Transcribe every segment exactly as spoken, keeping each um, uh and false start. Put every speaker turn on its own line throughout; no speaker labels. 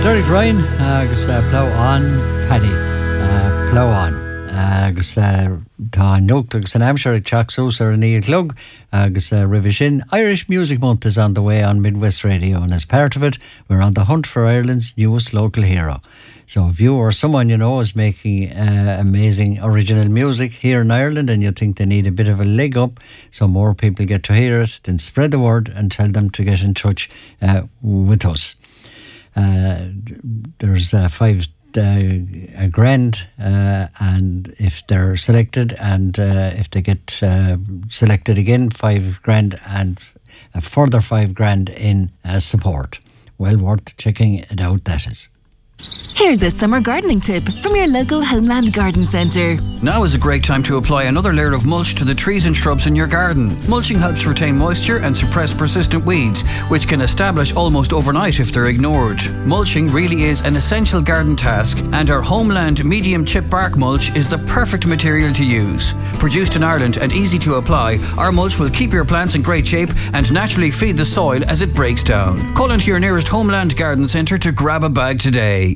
Derek Ryan agus uh, plough on Paddy uh, plough on agus uh, tá nocht agus an amsir ag teach sos ar an íag lug agus uh, revision. Irish Music Month is on the way on Midwest Radio, and as part of it we're on the hunt for Ireland's newest local hero. So if you or someone you know is making uh, amazing original music here in Ireland and you think they need a bit of a leg up so more people get to hear it, then spread the word and tell them to get in touch uh, with us. Uh, there's uh, five uh, a grand uh, and if they're selected and uh, if they get uh, selected again, five grand and a further five grand in uh, support. Well worth checking it out, that is.
Here's a summer gardening tip from your local Homeland Garden Centre.
Now is a great time to apply another layer of mulch to the trees and shrubs in your garden. Mulching helps retain moisture and suppress persistent weeds, which can establish almost overnight if they're ignored. Mulching really is an essential garden task, and our Homeland medium chip bark mulch is the perfect material to use. Produced in Ireland and easy to apply, our mulch will keep your plants in great shape and naturally feed the soil as it breaks down. Call into your nearest Homeland Garden Centre to grab a bag today.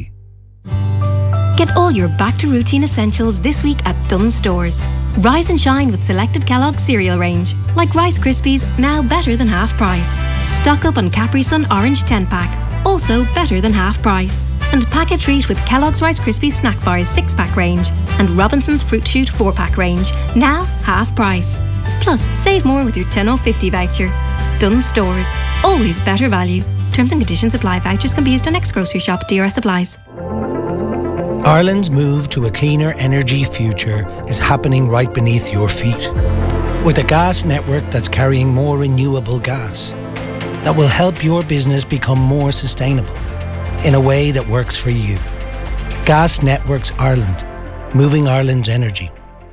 Get all your back-to-routine essentials this week at Dunnes Stores. Rise and shine with selected Kellogg's cereal range, like Rice Krispies, now better than half price. Stock up on Capri Sun Orange ten pack, also better than half price. And pack a treat with Kellogg's Rice Krispies Snack Bars six pack range and Robinson's Fruit Shoot four pack range, now half price. Plus, save more with your ten off fifty voucher. Dunnes Stores, always better value. Terms and conditions apply. Vouchers can be used on next grocery shop. D R S applies.
Ireland's move to a cleaner energy future is happening right beneath your feet. With a gas network that's carrying more renewable gas that will help your business become more sustainable in a way that works for you. Gas Networks Ireland, moving Ireland's energy.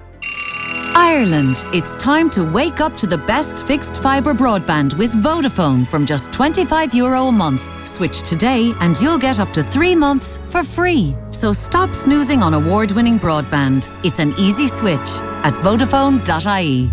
Ireland, it's time to wake up to the best fixed fibre broadband with Vodafone from just twenty-five euro a month. Switch today and you'll get up to three months for free. So stop snoozing on award-winning broadband. It's an easy switch at vodafone dot I E.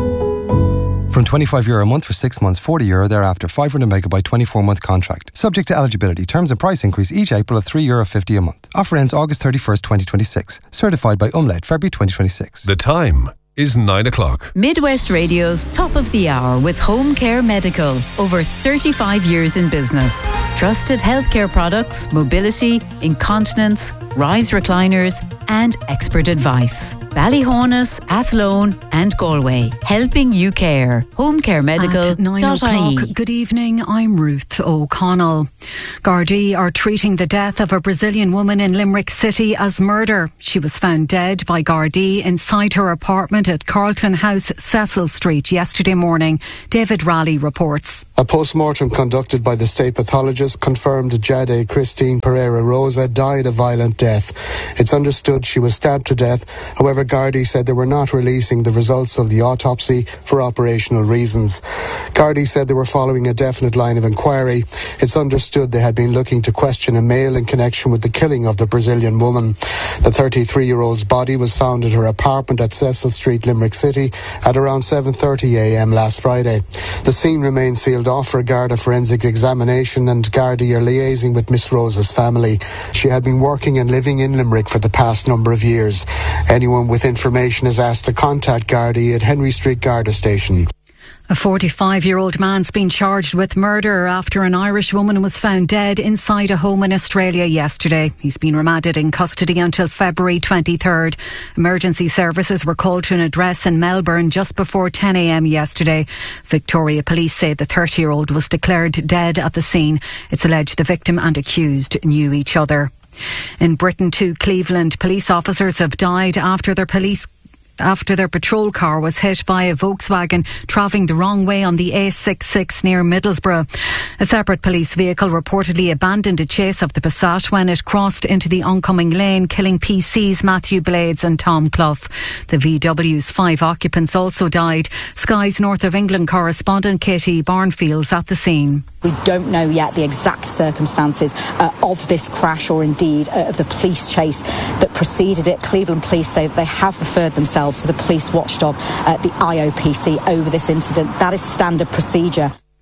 From twenty-five euro a month for six months, forty euro thereafter, five hundred megabyte twenty-four month contract. Subject to eligibility. Terms and price increase each April of three euro fifty a month. Offer ends August thirty-first, twenty twenty-six. Certified by Umlaut, February twenty twenty-six.
The time is nine o'clock.
Midwest Radio's Top of the Hour with Home Care Medical. Over thirty-five years in business. Trusted healthcare products, mobility, incontinence, rise recliners and expert advice. Ballyhonus, Athlone and Galway. Helping you care. home care medical dot I E.
At nine o'clock, good evening, I'm Ruth O'Connell. Gardaí are treating the death of a Brazilian woman in Limerick City as murder. She was found dead by Gardaí inside her apartment at Carlton House, Cecil Street yesterday morning. David Raleigh reports.
A post-mortem conducted by the state pathologist confirmed Jade Christine Pereira Rosa died a violent death. It's understood she was stabbed to death. However, Gardaí said they were not releasing the results of the autopsy for operational reasons. Gardaí said they were following a definite line of inquiry. It's understood they had been looking to question a male in connection with the killing of the Brazilian woman. The thirty-three-year-old's body was found at her apartment at Cecil Street, Limerick City at around seven thirty a m last Friday. The scene remains sealed off for a Garda forensic examination, and Gardaí are liaising with Miss Rosa's family. She had been working and living in Limerick for the past number of years. Anyone with information is asked to contact Gardaí at Henry Street Garda Station.
A forty-five-year-old man's been charged with murder after an Irish woman was found dead inside a home in Australia yesterday. He's been remanded in custody until February twenty-third. Emergency services were called to an address in Melbourne just before ten a m yesterday. Victoria Police say the thirty-year-old was declared dead at the scene. It's alleged the victim and accused knew each other. In Britain, two Cleveland police officers have died after their police after their patrol car was hit by a Volkswagen travelling the wrong way on the A sixty-six near Middlesbrough. A separate police vehicle reportedly abandoned a chase of the Passat when it crossed into the oncoming lane, killing P C's Matthew Blades and Tom Clough. The V W's five occupants also died. Sky's North of England correspondent Katie Barnfield's at the scene.
We don't know yet the exact circumstances uh, of this crash, or indeed uh, of the police chase that preceded it. Cleveland police say that they have referred themselves to the police watchdog, uh, the I O P C, over this incident. That is standard procedure.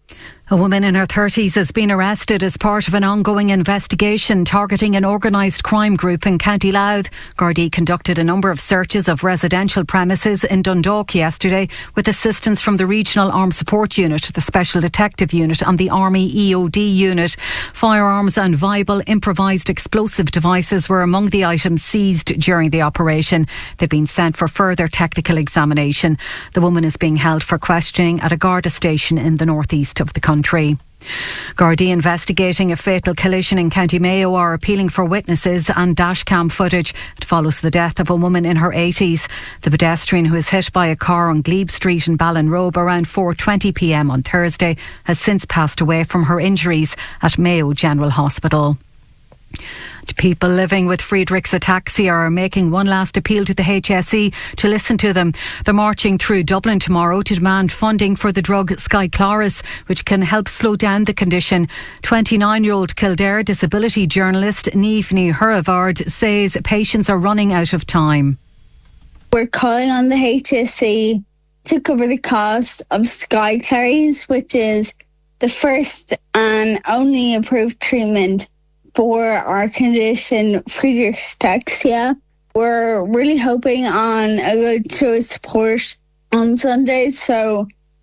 A woman in her thirties has been arrested as part of an ongoing investigation targeting an organised crime group in County Louth. Gardaí conducted a number of searches of residential premises in Dundalk yesterday with assistance from the Regional Armed Support Unit, the Special Detective Unit and the Army E O D Unit. Firearms and viable improvised explosive devices were among the items seized during the operation. They've been sent for further technical examination. The woman is being held for questioning at a Garda station in the northeast of the country. Country. Gardaí investigating a fatal collision in County Mayo are appealing for witnesses and dashcam footage. It follows the death of a woman in her eighties. The pedestrian who was hit by a car on Glebe Street in Ballinrobe around four twenty p m on Thursday has since passed away from her injuries at Mayo General Hospital. People living with Friedreich's ataxia are making one last appeal to the H S E to listen to them. They're marching through Dublin tomorrow to demand funding for the drug Skyclarys, which can help slow down the condition. twenty-nine-year-old Kildare disability journalist Niamh Ní Huravard says patients are running out of time.
We're calling on the H S E to cover the cost of Skyclarys, which is the first and only approved treatment for our condition, Friedreich's ataxia. We're really hoping on a good show of support on Sunday, so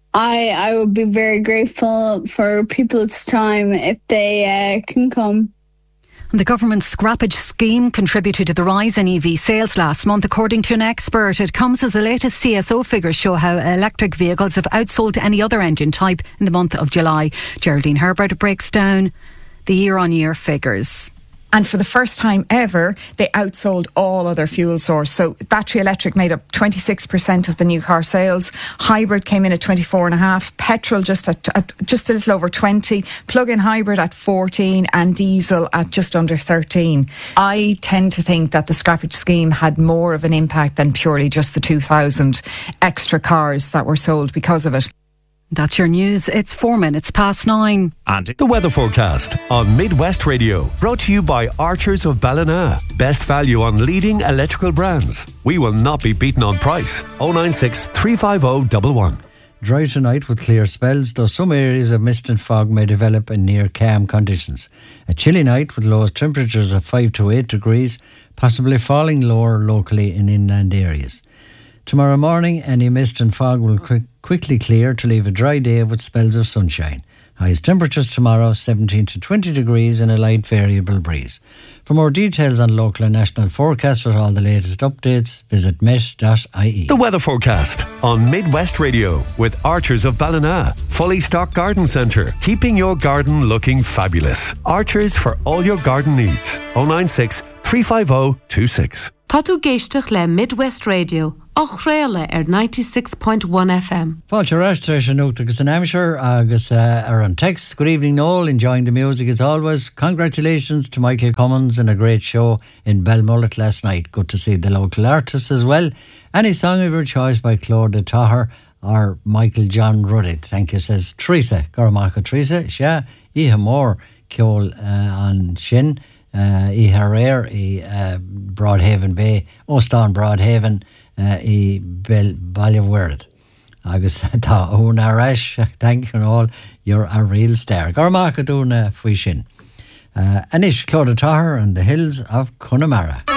I I would be very grateful for people's time if they uh, can come.
The government's scrappage scheme contributed to the rise in E V sales last month, according to an expert. It comes as the latest C S O figures show how electric vehicles have outsold any other engine type in the month of July. Geraldine Herbert breaks down the year-on-year figures.
And for the first time ever, they outsold all other fuel source. So battery electric made up twenty-six percent of the new car sales. Hybrid came in at twenty-four point five. Petrol just at, at just a little over twenty. Plug-in hybrid at fourteen and diesel at just under thirteen. I tend to think that the scrappage scheme had more of an impact than purely just the two thousand extra cars that were sold because of it.
That's your news. It's four minutes past nine.
And the weather forecast on Midwest Radio, brought to you by Archers of Ballina. Best value on leading electrical brands. We will not be beaten on price. oh nine six, three five oh, one one.
Dry tonight with clear spells, though some areas of mist and fog may develop in near calm conditions. A chilly night with lowest temperatures of five to eight degrees, possibly falling lower locally in inland areas. Tomorrow morning, any mist and fog will quick, quickly clear to leave a dry day with spells of sunshine. Highest temperatures tomorrow, seventeen to twenty degrees and a light variable breeze. For more details on local and national forecasts with all the latest updates, visit met dot I E.
The weather forecast on Midwest Radio with Archers of Ballina. Fully stocked garden centre, keeping your garden looking fabulous. Archers for all your garden needs. oh nine six, three five oh, two six.
Tá tú géisteach le Midwest Radio, ach réile ar ninety-six point one F M.
Fáilte reis an nút agus an Hampshire agus uh, ar an text. Good evening, Noel. Enjoying the music as always. Congratulations to Michael Cummins and a great show in Belmullet last night. Good to see the local artists as well. Any song of your choice by Claude Taher or Michael John Ruddick. Thank you, says Teresa. Gormacha Teresa. Sha, Iha Moore, Kjol on Shin. Uh, I Harare, I uh, Broadhaven Bay, Ostan Broadhaven, uh, I Ballyverd. Agus tá ón arash, thank you all, you're a real star. Gormacha dúna faoi sin. Uh, Anish Claude Taher and the hills of Connemara.